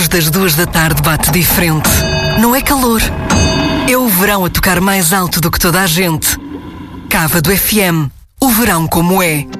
das 2 da tarde bate diferente. Não é calor. É o verão a tocar mais alto do que toda a gente. Cávado FM. O verão como é.